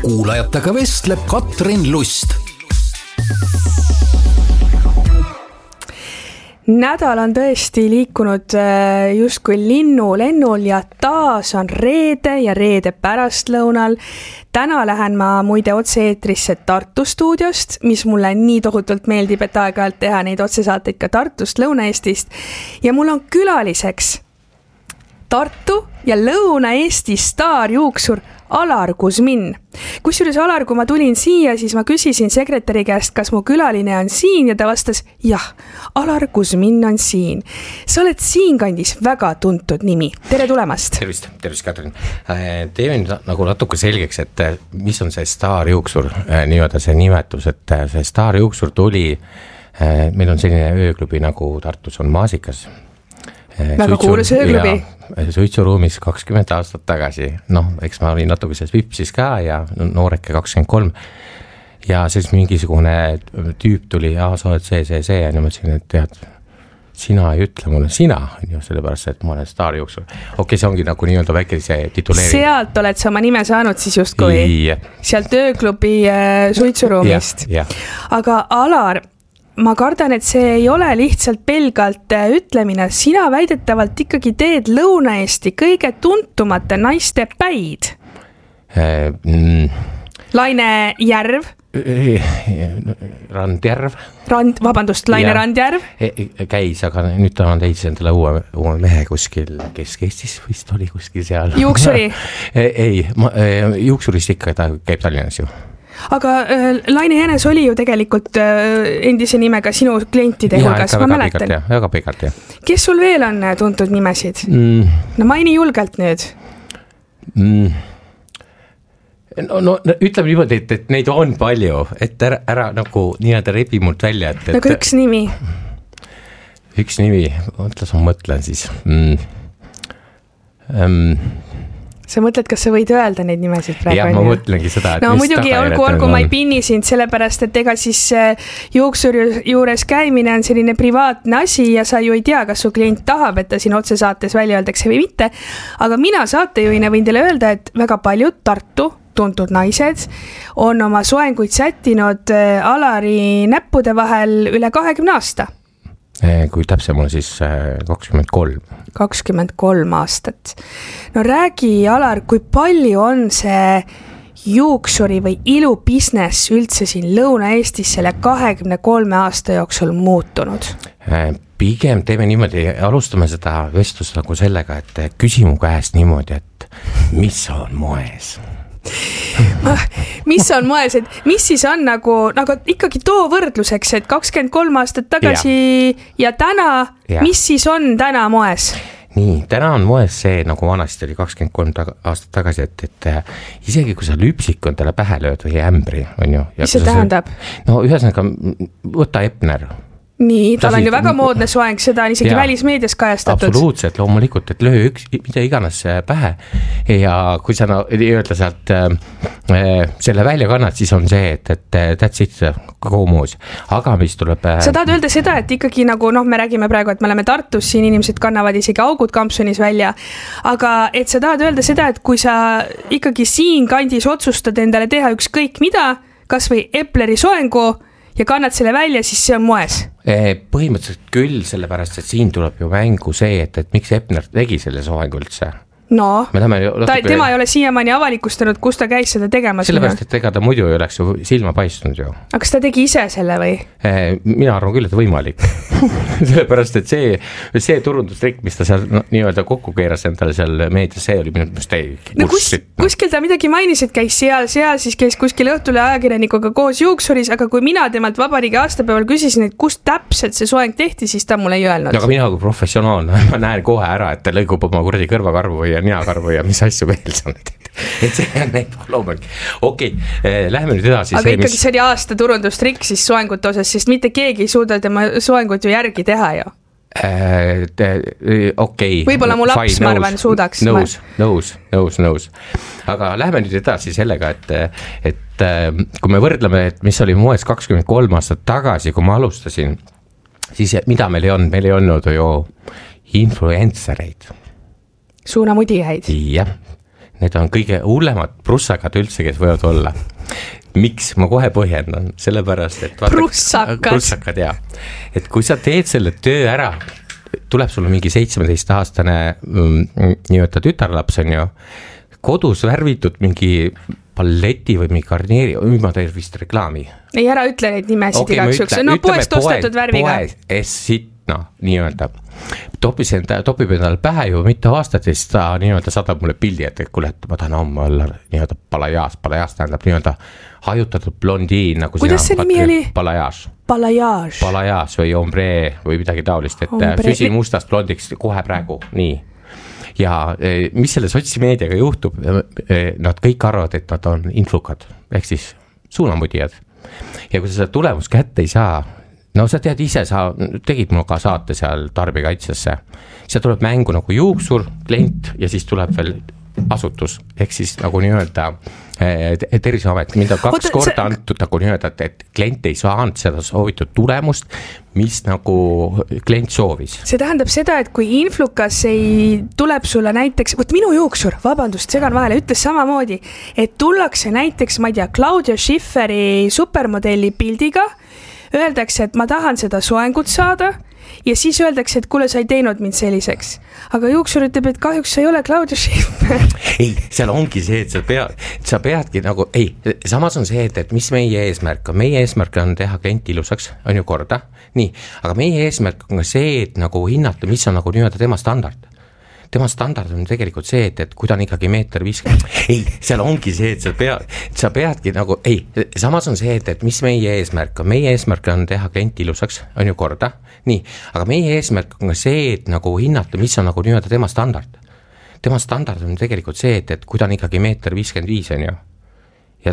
kuulajatega vestleb Katrin Lust. Nädal on tõesti liikunud justkui linnulennul ja taas on reede ja reede pärastlõunal. Täna lähen ma muide otse-eetrisse Tartu stuudiost, mis mulle nii tohutult meeldib, et aeg-ajalt teha neid otsesaateid ka Tartust, Lõuna-Eestist. Ja mul on külaliseks Tartu ja Lõuna-Eesti staarjuuksur Alar Kuzmin. Kusjuures Alar, kui ma tulin siia, siis ma küsisin sekretäri käest, kas mu külaline on siin ja ta vastas, jah, Alar Kuzmin on siin. Sa oled siinkandis väga tuntud nimi. Tere tulemast! Tervist, Katrin. Teeme nagu natuke selgeks, et mis on see staarjuuksur, nii-öelda see nimetus, et see staarjuuksur tuli, meil on selline ööklubi nagu Tartus on Maasikas. Väga kuulus ööklubi. Suitsuruumis 20 aastat tagasi, eks ma olin natuke selles vipsis ka ja nooreke 23 ja siis mingisugune tüüp tuli, sa oled see ja mõtlesin, et tead, sina ei ütle mulle, sina on ju sellepärast, et ma olen staarjuuksur. Okei, see ongi nagu nii-öelda väike see tituleering. Sealt oled sa oma nime saanud siis justkui sealt ööklubi suitsuruumist. Aga Alar, ma kardan, et see ei ole lihtsalt pelgalt ütlemine. Sina väidetavalt ikkagi teed Lõuna-Eesti kõige tuntumate naiste päid. Laine Järv. Randjärv. Laine Randjärv. Käis, aga nüüd ta on leidis endale uue mehe kuskil Kesk-Eestis vist oli kuskil seal. Juuksuri? Ei, juuksurist ikka ta käib Tallinnas ju. Aga Laine Jänes oli ju tegelikult endise nimega sinu klientide hulgas, ma mäletan. Väga pikalt, jah. Kes sul veel on tuntud nimesid? No maini julgelt nüüd. No ütleme niimoodi, et neid on palju, et ära nagu nii-öelda rebi mult välja. Nagu üks nimi. Üks nimi, mõtles ma mõtlen siis. Sa mõtled, kas sa võid öelda neid nimesid praegu? Jah, ma mõtlengi seda, et no muidugi olgu ma ei pinni sind, sellepärast, et ega siis juuksuri juures käimine on selline privaatne asi ja sa ju ei tea, kas su klient tahab, et ta siin otsesaates välja öeldakse või mitte. Aga mina saatejuhina võin teile öelda, et väga paljud Tartu tuntud naised on oma soenguid sättinud Alari näppude vahel üle 20 aasta. Kui täpsem on siis 23. 23 aastat. No räägi, Alar, kui palju on see juuksuri või ilubusiness üldse siin Lõuna-Eestis selle 23 aasta jooksul muutunud? Pigem teeme niimoodi, alustame seda vestlust nagu sellega, et küsimu käest niimoodi, et mis on moes? Mis on moes, et mis siis on nagu ikkagi too võrdluseks, et 23 aastat tagasi ja täna, mis siis on täna moes? Nii, täna on moes see, nagu vanasti oli 23 aastat tagasi, et isegi kui sa lüpsik on talle pähe lööd või ämbri, on ju. Mis see tähendab? No ühesõnaga, võta Epner. Nii, tal on ju väga moodne soeng, seda on isegi välismeedias kajastatud. Absoluutselt, loomulikult, et löö mida iganes pähe ja kui sa öelda sealt selle välja kannad, siis on see, et that's it, kogu muus. Aga mis tuleb... Sa tahad öelda seda, et ikkagi nagu, me räägime praegu, et me oleme Tartus, siin inimesed kannavad isegi augud kampsunis välja, aga et sa tahad öelda seda, et kui sa ikkagi siin kandis otsustad endale teha ükskõik mida, kas või Epleri soengu ja kannad selle välja, siis see on moes? Põhimõtteliselt küll, sellepärast, et siin tuleb ju mängu see, et miks Epner tegi selle soengu üldse. No, tema ei ole siiamaani avalikustanud, kus ta käis seda tegema. Sellepärast, et ega ta muidu ei oleks ju silma paistunud ju. Aga kas ta tegi ise selle või? Mina arvan küll, et võimalik. Sellepärast, et see turundustrikk, mis ta seal nii-öelda kokku keeras endale seal meedias, see oli minu mõttes no kuskil ta midagi mainis, et käis seal, siis käis kuskil õhtule ajakirjanikuga koos juuksuris, aga kui mina temalt vabariigi aastapäeval küsisin, et kust täpselt see soeng tehti, siis ta mulle ei öelnud. Aga mina kui professionaalne, ma näen kohe ära, et ta lõigub oma kuradi kõrvakarvu või niakarvu ja mis asju veel sa oled. Et see on neid loomulik. Okei, läheme nüüd edasi. Aga ikkagi see oli aasta turundustrikk siis soengute osas, sest mitte keegi ei suuda tema soengut ju järgi teha ju. Okei. Võib-olla mu laps, ma arvan, suudaks. Nõus. Aga läheme nüüd edasi sellega, et kui me võrdleme, et mis oli moes 23 aastat tagasi, kui ma alustasin, siis mida meil ei olnud ju influencereid. Suunamudijaid. Jah, need on kõige hullemad prussakad üldse, kes võivad olla. Miks? Ma kohe põhjendan, sellepärast, et prussakad, jah. Et kui sa teed selle töö ära, tuleb sulle mingi 17-aastane nii-öelda tütarlaps on ju, kodus värvitud mingi palleti või mingi garneeri, ma teen vist reklaami. Ei, ära ütle neid nimesid igaks juks, no poest ostetud värviga. Nii-öelda, topib endale pähe ju mitu aastat ja siis ta nii-öelda saadab mulle pildi, et kuule, et ma tahan homme olla nii-öelda palajaas tähendab nii-öelda hajutatud blondiin, nagu kuidas see nimi oli? Palajaas või ombre või midagi taolist, et süsi mustast blondiks kohe praegu, nii. Ja mis selle sotsimeediaga juhtub, nad kõik arvavad, et nad on influkad, ehk siis suunamudijad. Ja kui sa seda tulemus kätte ei saa, no sa tead ise, sa tegid mul ka saate seal tarbijakaitsesse, see tuleb mängu nagu juuksur, klient ja siis tuleb veel asutus, ehk siis nagu nii-öelda Terviseamet, mind on 2 korda antud nagu nii-öelda, et klient ei saanud seda soovitud tulemust, mis nagu klient soovis. See tähendab seda, et kui influkas ei tuleb sulle näiteks, minu juuksur, vabandust, segan vahele, ütles samamoodi, et tullakse näiteks, ma ei tea, Claudia Schifferi supermodelli pildiga, öeldakse, et ma tahan seda soengut saada ja siis öeldakse, et kuule, sa ei teinud mind selliseks. Aga juuksur ütleb, et kahjuks sa ei ole Claudia Schiffer. Ei, seal ongi see, et sa peadki nagu, samas on see, et mis meie eesmärk on. Meie eesmärk on teha klient ilusaks, on ju korda. Nii, aga meie eesmärk on ka see, et nagu hinnata, mis on nagu nii-öelda tema standard. Tema standard on tegelikult see, et kui ta on ikkagi 1,50 m. Ei, seal ongi see, et sa peadki nagu, samas on see, et mis meie eesmärk on. Meie eesmärk on teha klient ilusaks, on ju korda. Nii, aga meie eesmärk on ka see, et nagu hinnata, mis on nagu nii-öelda tema standard. Tema standard on tegelikult see, et kui ta on ikkagi 1,55 m, on ju.